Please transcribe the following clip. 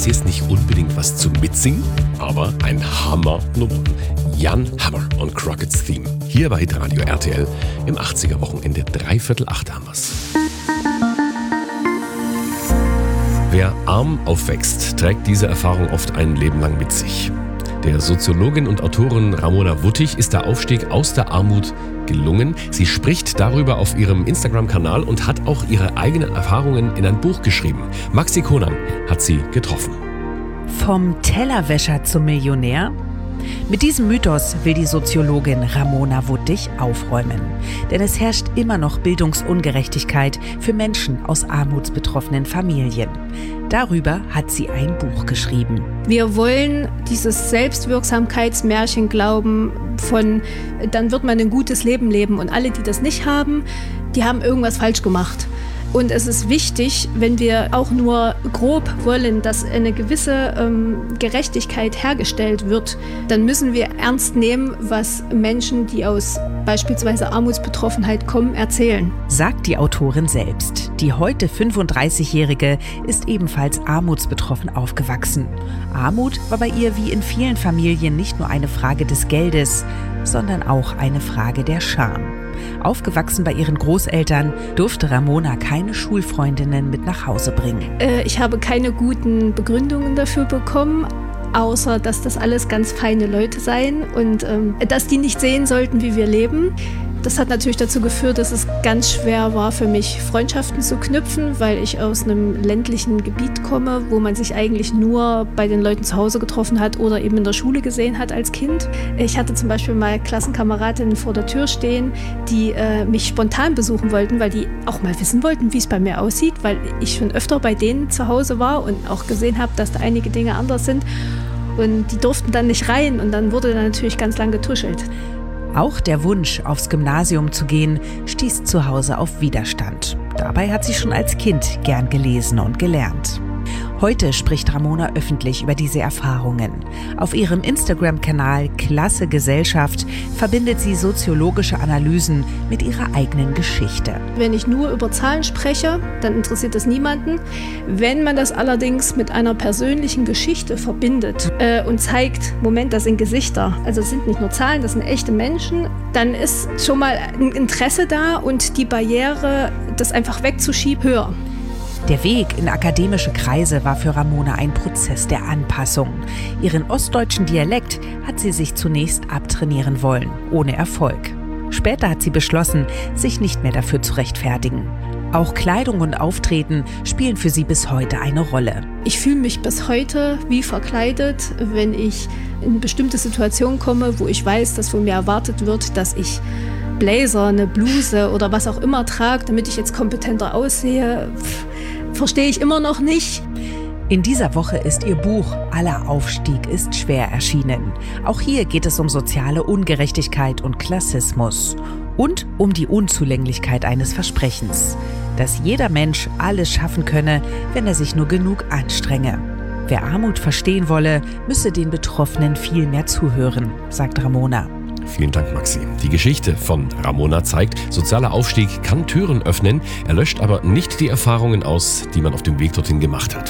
ist jetzt nicht unbedingt was zum Mitsingen, aber ein Hammer-Nummer. Jan Hammer und Crockett's Theme. Hier bei Hitradio RTL im 80er-Wochenende. 7:45 haben wir's. Wer arm aufwächst, trägt diese Erfahrung oft ein Leben lang mit sich. Der Soziologin und Autorin Ramona Wuttig ist der Aufstieg aus der Armut gelungen. Sie spricht darüber auf ihrem Instagram-Kanal und hat auch ihre eigenen Erfahrungen in ein Buch geschrieben. Maxi Conan hat sie getroffen. Vom Tellerwäscher zum Millionär? Mit diesem Mythos will die Soziologin Ramona Wuttig aufräumen. Denn es herrscht immer noch Bildungsungerechtigkeit für Menschen aus armutsbetroffenen Familien. Darüber hat sie ein Buch geschrieben. Wir wollen dieses Selbstwirksamkeitsmärchen glauben von, dann wird man ein gutes Leben leben. Und alle, die das nicht haben, die haben irgendwas falsch gemacht. Und es ist wichtig, wenn wir auch nur grob wollen, dass eine gewisse Gerechtigkeit hergestellt wird, dann müssen wir ernst nehmen, was Menschen, die aus beispielsweise Armutsbetroffenheit kommen, erzählen. Sagt die Autorin selbst. Die heute 35-Jährige ist ebenfalls armutsbetroffen aufgewachsen. Armut war bei ihr wie in vielen Familien nicht nur eine Frage des Geldes, sondern auch eine Frage der Scham. Aufgewachsen bei ihren Großeltern, durfte Ramona keine Schulfreundinnen mit nach Hause bringen. Ich habe keine guten Begründungen dafür bekommen, außer dass das alles ganz feine Leute seien und dass die nicht sehen sollten, wie wir leben. Das hat natürlich dazu geführt, dass es ganz schwer war für mich, Freundschaften zu knüpfen, weil ich aus einem ländlichen Gebiet komme, wo man sich eigentlich nur bei den Leuten zu Hause getroffen hat oder eben in der Schule gesehen hat als Kind. Ich hatte zum Beispiel mal Klassenkameradinnen vor der Tür stehen, die mich spontan besuchen wollten, weil die auch mal wissen wollten, wie es bei mir aussieht, weil ich schon öfter bei denen zu Hause war und auch gesehen habe, dass da einige Dinge anders sind. Und die durften dann nicht rein und dann wurde da natürlich ganz lang getuschelt. Auch der Wunsch, aufs Gymnasium zu gehen, stieß zu Hause auf Widerstand. Dabei hat sie schon als Kind gern gelesen und gelernt. Heute spricht Ramona öffentlich über diese Erfahrungen. Auf ihrem Instagram-Kanal Klasse Gesellschaft verbindet sie soziologische Analysen mit ihrer eigenen Geschichte. Wenn ich nur über Zahlen spreche, dann interessiert das niemanden. Wenn man das allerdings mit einer persönlichen Geschichte verbindet und zeigt, Moment, das sind Gesichter, also es sind nicht nur Zahlen, das sind echte Menschen, dann ist schon mal ein Interesse da und die Barriere, das einfach wegzuschieben, höher. Der Weg in akademische Kreise war für Ramona ein Prozess der Anpassung. Ihren ostdeutschen Dialekt hat sie sich zunächst abtrainieren wollen, ohne Erfolg. Später hat sie beschlossen, sich nicht mehr dafür zu rechtfertigen. Auch Kleidung und Auftreten spielen für sie bis heute eine Rolle. Ich fühle mich bis heute wie verkleidet, wenn ich in eine bestimmte Situation komme, wo ich weiß, dass von mir erwartet wird, dass ich Blazer, eine Bluse oder was auch immer trage, damit ich jetzt kompetenter aussehe. Verstehe ich immer noch nicht. In dieser Woche ist ihr Buch Aller Aufstieg ist schwer erschienen. Auch hier geht es um soziale Ungerechtigkeit und Klassismus. Und um die Unzulänglichkeit eines Versprechens. Dass jeder Mensch alles schaffen könne, wenn er sich nur genug anstrenge. Wer Armut verstehen wolle, müsse den Betroffenen viel mehr zuhören, sagt Ramona. Vielen Dank, Maxi. Die Geschichte von Ramona zeigt, sozialer Aufstieg kann Türen öffnen, er löscht aber nicht die Erfahrungen aus, die man auf dem Weg dorthin gemacht hat.